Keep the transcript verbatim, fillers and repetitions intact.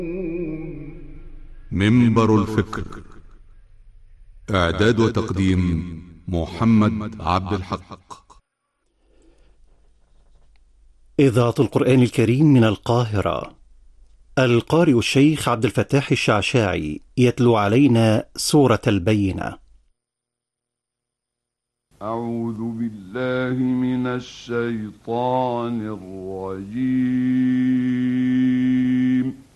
منبر الفكر. إعداد وتقديم محمد عبد الحق. إذاعة القرآن الكريم من القاهرة. القارئ الشيخ عبد الفتاح الشعشاعي يتلو علينا سورة البينة. أعوذ بالله من الشيطان الرجيم.